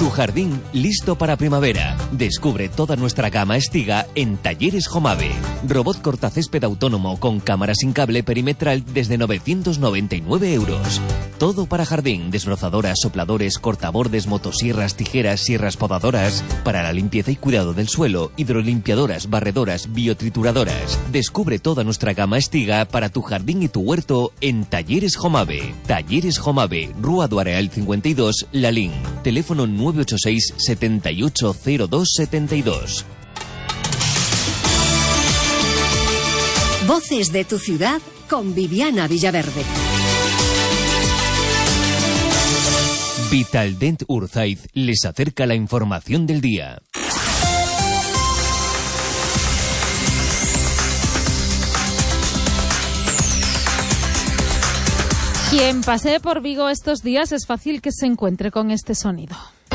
Tu jardín listo para primavera. Descubre toda nuestra gama Estiga en Talleres Jomave. Robot cortacésped autónomo con cámara sin cable perimetral desde 999 euros. Todo para jardín, desbrozadoras, sopladores, cortabordes, motosierras, tijeras, sierras podadoras. Para la limpieza y cuidado del suelo, hidrolimpiadoras, barredoras, biotrituradoras. Descubre toda nuestra gama Estiga para tu jardín y tu huerto en Talleres Jomave. Talleres Jomave, Rúa do Areal 52, Lalín. Teléfono 986 780272. Voces de tu ciudad con Viviana Villaverde. Vitaldent Urzaiz les acerca la información del día. Quien pasee por Vigo estos días es fácil que se encuentre con este sonido.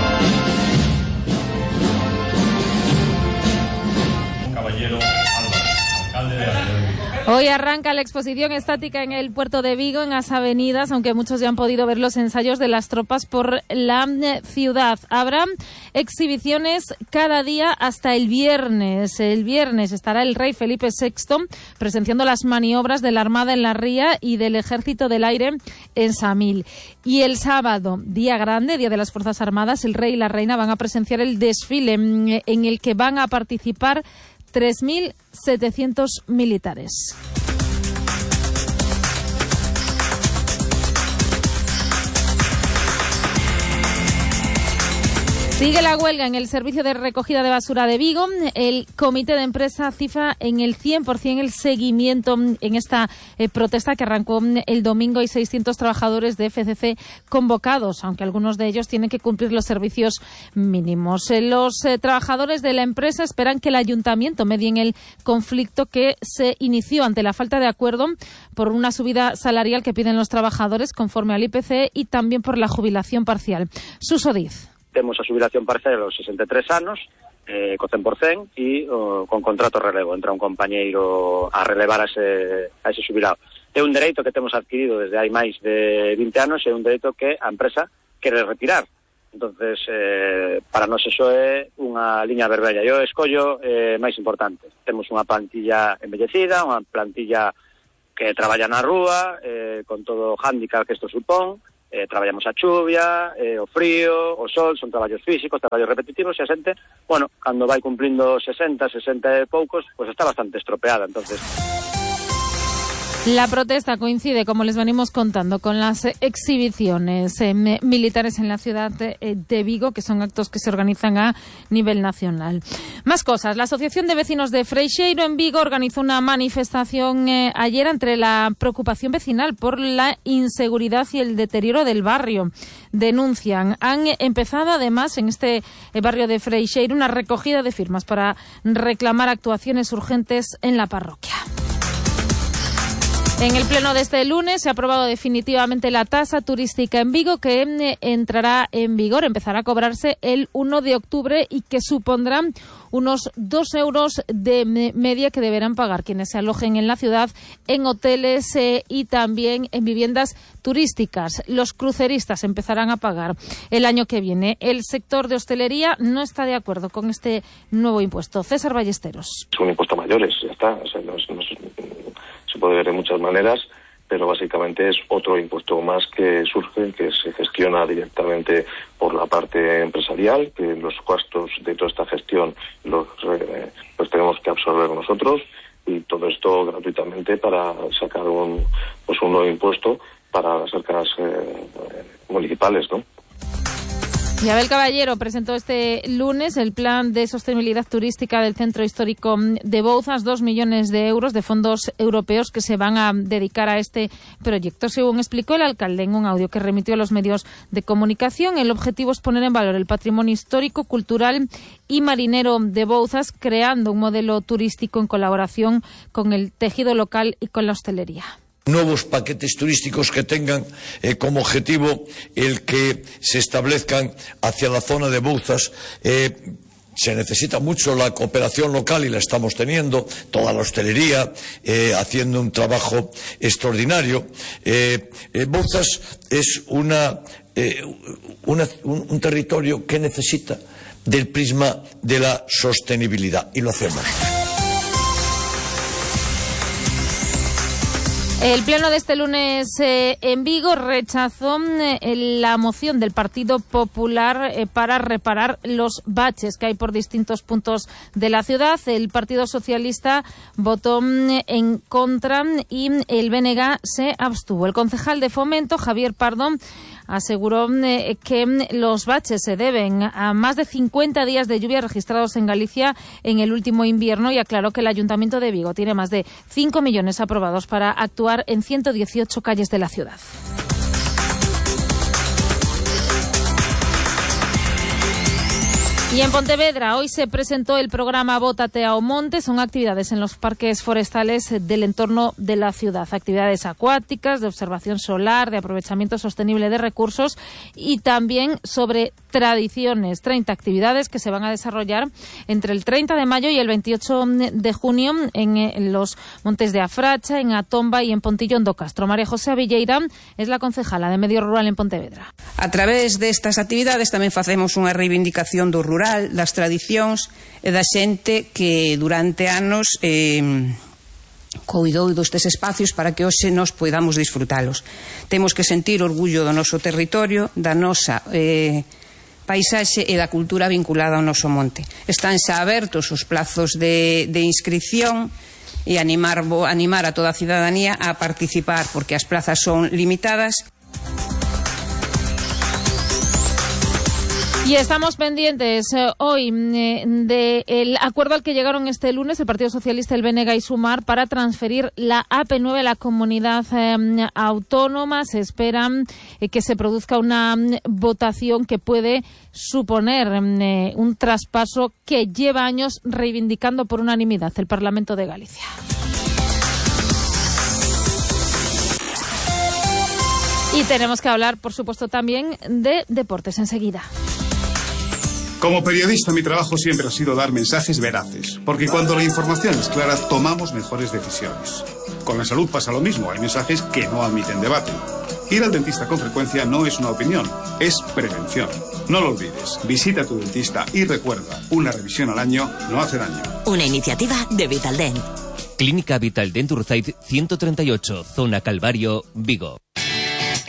Caballero Álvarez, alcalde de la... Hoy arranca la exposición estática en el puerto de Vigo, en las avenidas, aunque muchos ya han podido ver los ensayos de las tropas por la ciudad. Habrá exhibiciones cada día hasta el viernes. El viernes estará el rey Felipe VI presenciando las maniobras de la Armada en la Ría y del Ejército del Aire en Samil. Y el sábado, día grande, Día de las Fuerzas Armadas, el rey y la reina van a presenciar el desfile en el que van a participar 3.700 militares. Sigue la huelga en el servicio de recogida de basura de Vigo. El comité de empresa cifra en el 100% el seguimiento en esta protesta que arrancó el domingo. Hay 600 trabajadores de FCC convocados, aunque algunos de ellos tienen que cumplir los servicios mínimos. Los trabajadores de la empresa esperan que el ayuntamiento medie en el conflicto que se inició ante la falta de acuerdo por una subida salarial que piden los trabajadores conforme al IPC y también por la jubilación parcial. Suso Diz. Temos a xubilación parcial aos 63 anos, co 100%, e con contrato relevo. Entra un compañeiro a relevar a ese xubilado. É un dereito que temos adquirido desde hai máis de 20 anos, e é un dereito que a empresa quere retirar. Entonces, para nós eso é unha liña vermella. Eu escollo máis importante. Temos unha plantilla envellecida, unha plantilla que traballa na rúa, con todo o hándicap que isto supón. Traballamos a chuvia, o frío, o sol, son traballos físicos, traballos repetitivos, e a xente, bueno, cando vai cumplindo 60 e poucos, pues está bastante estropeada, entonces... La protesta coincide, como les venimos contando, con las exhibiciones militares en la ciudad de Vigo, que son actos que se organizan a nivel nacional. Más cosas. La Asociación de Vecinos de Freixeiro en Vigo organizó una manifestación ayer entre la preocupación vecinal por la inseguridad y el deterioro del barrio. Denuncian. Han empezado, además, en este barrio de Freixeiro, una recogida de firmas para reclamar actuaciones urgentes en la parroquia. En el pleno de este lunes se ha aprobado definitivamente la tasa turística en Vigo, que entrará en vigor, empezará a cobrarse el 1 de octubre y que supondrá unos 2 euros de media que deberán pagar quienes se alojen en la ciudad, en hoteles y también en viviendas turísticas. Los cruceristas empezarán a pagar el año que viene. El sector de hostelería no está de acuerdo con este nuevo impuesto. César Ballesteros. Es un impuesto mayor, ya está. O sea, se puede ver de muchas maneras, pero básicamente es otro impuesto más que surge, que se gestiona directamente por la parte empresarial, que los costos de toda esta gestión los tenemos que absorber nosotros, y todo esto gratuitamente para sacar un nuevo impuesto para las arcas municipales, ¿no? Y Abel Caballero presentó este lunes el plan de sostenibilidad turística del Centro Histórico de Bouzas, 2 millones de euros de fondos europeos que se van a dedicar a este proyecto. Según explicó el alcalde en un audio que remitió a los medios de comunicación, el objetivo es poner en valor el patrimonio histórico, cultural y marinero de Bouzas, creando un modelo turístico en colaboración con el tejido local y con la hostelería. Nuevos paquetes turísticos que tengan como objetivo el que se establezcan hacia la zona de Bouzas. Se necesita mucho la cooperación local y la estamos teniendo, toda la hostelería haciendo un trabajo extraordinario. Bouzas es una un territorio que necesita del prisma de la sostenibilidad, y lo hacemos. El pleno de este lunes en Vigo rechazó la moción del Partido Popular para reparar los baches que hay por distintos puntos de la ciudad. El Partido Socialista votó en contra y el BNG se abstuvo. El concejal de Fomento, Javier Pardo, aseguró que los baches se deben a más de 50 días de lluvia registrados en Galicia en el último invierno, y aclaró que el Ayuntamiento de Vigo tiene más de 5 millones aprobados para actuar en 118 calles de la ciudad. Y en Pontevedra hoy se presentó el programa Bótate ao Monte. Son actividades en los parques forestales del entorno de la ciudad. Actividades acuáticas, de observación solar, de aprovechamiento sostenible de recursos y también sobre tradiciones. 30 actividades que se van a desarrollar entre el 30 de mayo y el 28 de junio en los montes de Afracha, en Atomba y en Pontillón do Castro. María José Avilleira es la concejala de Medio Rural en Pontevedra. A través destas actividades tamén facemos unha reivindicación do rural, das tradicións e da xente que durante anos coidou destes espacios para que hoxe nos poidamos disfrutalos. Temos que sentir orgullo do noso territorio, da nosa paisaxe e da cultura vinculada ao noso monte. Están xa abertos os plazos de inscripción e animar a toda a cidadanía a participar, porque as plazas son limitadas. Y estamos pendientes hoy del acuerdo al que llegaron este lunes el Partido Socialista, el BNG y Sumar para transferir la AP9 a la comunidad autónoma. Se espera que se produzca una votación que puede suponer un traspaso que lleva años reivindicando por unanimidad el Parlamento de Galicia. Y tenemos que hablar, por supuesto, también de deportes enseguida. Como periodista, mi trabajo siempre ha sido dar mensajes veraces, porque cuando la información es clara, tomamos mejores decisiones. Con la salud pasa lo mismo, hay mensajes que no admiten debate. Ir al dentista con frecuencia no es una opinión, es prevención. No lo olvides, visita a tu dentista y recuerda, una revisión al año no hace daño. Una iniciativa de Vitaldent. Clínica Vitaldent Urzaiz 138, Zona Calvario, Vigo.